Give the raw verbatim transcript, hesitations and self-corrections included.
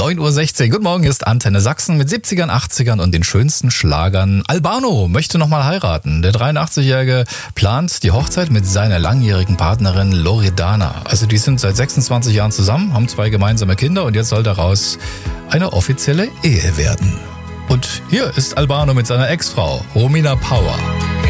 neun Uhr sechzehn. Guten Morgen, ist Antenne Sachsen mit siebzigern, achtzigern und den schönsten Schlagern. Albano möchte nochmal heiraten. Der dreiundachtzig-Jährige plant die Hochzeit mit seiner langjährigen Partnerin Loredana. Also die sind seit sechsundzwanzig Jahren zusammen, haben zwei gemeinsame Kinder und jetzt soll daraus eine offizielle Ehe werden. Und hier ist Albano mit seiner Ex-Frau Romina Power.